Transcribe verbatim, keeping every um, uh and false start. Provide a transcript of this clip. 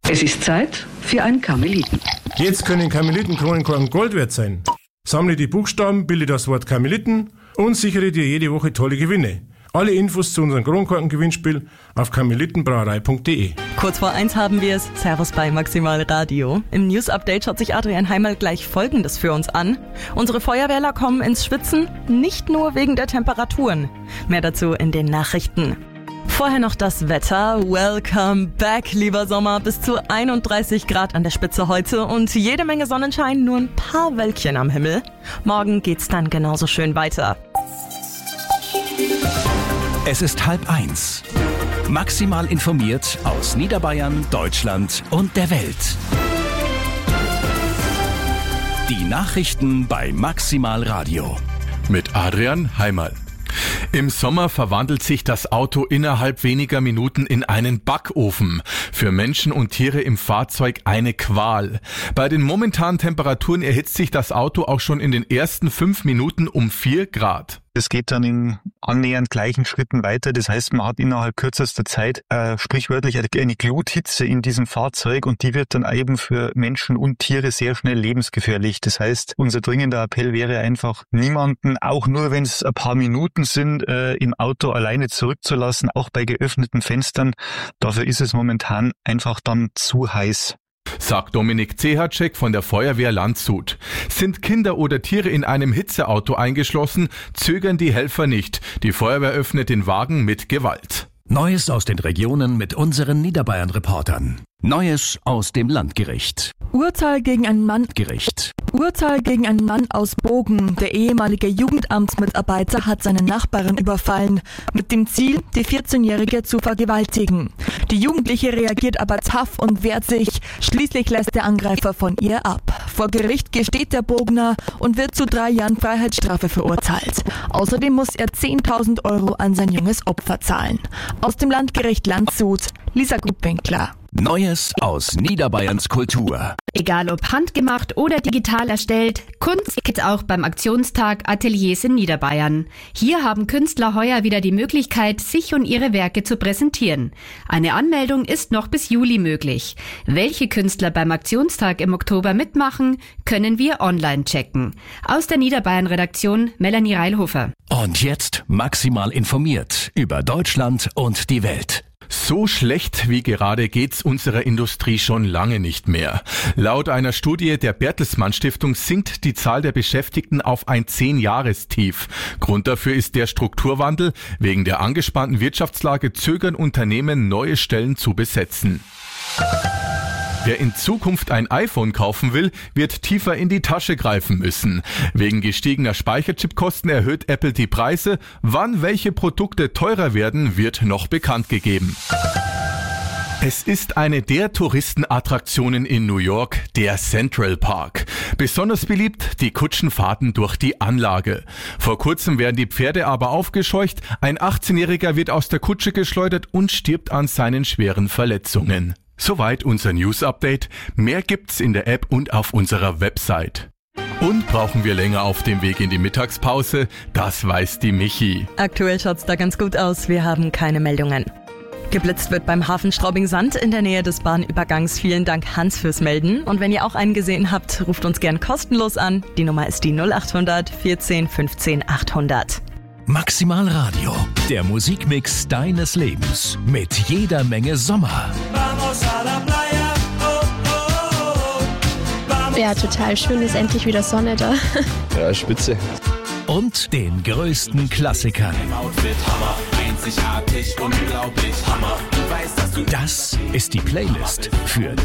Es ist Zeit für einen Karmeliten. Jetzt können Karmelitenkronenkorken Gold wert sein. Sammle die Buchstaben, bilde das Wort Karmeliten und sichere dir jede Woche tolle Gewinne. Alle Infos zu unserem Kronkorken-Gewinnspiel auf karmelitenbrauerei punkt de. Kurz vor eins haben wir es. Servus bei Maximal Radio. Im News-Update schaut sich Adrian Heimal gleich Folgendes für uns an. Unsere Feuerwehrler kommen ins Schwitzen, nicht nur wegen der Temperaturen. Mehr dazu in den Nachrichten. Vorher noch das Wetter. Welcome back, lieber Sommer. Bis zu einunddreißig Grad an der Spitze heute und jede Menge Sonnenschein, nur ein paar Wölkchen am Himmel. Morgen geht's dann genauso schön weiter. Es ist halb eins. Maximal informiert aus Niederbayern, Deutschland und der Welt. Die Nachrichten bei Maximal Radio. Mit Adrian Heimal. Im Sommer verwandelt sich das Auto innerhalb weniger Minuten in einen Backofen. Für Menschen und Tiere im Fahrzeug eine Qual. Bei den momentanen Temperaturen erhitzt sich das Auto auch schon in den ersten fünf Minuten um vier Grad. Es geht dann in annähernd gleichen Schritten weiter. Das heißt, man hat innerhalb kürzester Zeit äh, sprichwörtlich eine Gluthitze in diesem Fahrzeug und die wird dann eben für Menschen und Tiere sehr schnell lebensgefährlich. Das heißt, unser dringender Appell wäre einfach, niemanden, auch nur wenn es ein paar Minuten sind, äh, im Auto alleine zurückzulassen, auch bei geöffneten Fenstern. Dafür ist es momentan einfach dann zu heiß. Sagt Dominik Zehacek von der Feuerwehr Landshut. Sind Kinder oder Tiere in einem Hitzeauto eingeschlossen, zögern die Helfer nicht. Die Feuerwehr öffnet den Wagen mit Gewalt. Neues aus den Regionen mit unseren Niederbayern-Reportern. Neues aus dem Landgericht. Urteil gegen einen Mann. Gericht. Urteil gegen einen Mann aus Bogen. Der ehemalige Jugendamtsmitarbeiter hat seine Nachbarin überfallen, mit dem Ziel, die vierzehnjährige zu vergewaltigen. Die Jugendliche reagiert aber tough und wehrt sich. Schließlich lässt der Angreifer von ihr ab. Vor Gericht gesteht der Bogner und wird zu drei Jahren Freiheitsstrafe verurteilt. Außerdem muss er zehntausend Euro an sein junges Opfer zahlen. Aus dem Landgericht Landshut, Lisa Gutwinkler. Neues aus Niederbayerns Kultur. Egal ob handgemacht oder digital erstellt, Kunst gibt's auch beim Aktionstag Ateliers in Niederbayern. Hier haben Künstler heuer wieder die Möglichkeit, sich und ihre Werke zu präsentieren. Eine Anmeldung ist noch bis Juli möglich. Welche Künstler beim Aktionstag im Oktober mitmachen, können wir online checken. Aus der Niederbayern-Redaktion Melanie Reilhofer. Und jetzt maximal informiert über Deutschland und die Welt. So schlecht wie gerade geht's unserer Industrie schon lange nicht mehr. Laut einer Studie der Bertelsmann Stiftung sinkt die Zahl der Beschäftigten auf ein Zehn-Jahres-Tief. Grund dafür ist der Strukturwandel. Wegen der angespannten Wirtschaftslage zögern Unternehmen, neue Stellen zu besetzen. Wer in Zukunft ein iPhone kaufen will, wird tiefer in die Tasche greifen müssen. Wegen gestiegener Speicherchipkosten erhöht Apple die Preise. Wann welche Produkte teurer werden, wird noch bekannt gegeben. Es ist eine der Touristenattraktionen in New York, der Central Park. Besonders beliebt die Kutschenfahrten durch die Anlage. Vor kurzem werden die Pferde aber aufgescheucht. Ein achtzehnjähriger wird aus der Kutsche geschleudert und stirbt an seinen schweren Verletzungen. Soweit unser News-Update. Mehr gibt's in der App und auf unserer Website. Und brauchen wir länger auf dem Weg in die Mittagspause? Das weiß die Michi. Aktuell schaut's da ganz gut aus. Wir haben keine Meldungen. Geblitzt wird beim Hafen Straubing-Sand in der Nähe des Bahnübergangs. Vielen Dank, Hans, fürs Melden. Und wenn ihr auch einen gesehen habt, ruft uns gern kostenlos an. Die Nummer ist die null acht hundert vierzehn fünfzehn achthundert. Maximal Radio, der Musikmix deines Lebens mit jeder Menge Sommer. Ja, total schön, ist endlich wieder Sonne da. Ja, spitze. Und den größten Klassikern. Das ist die Playlist für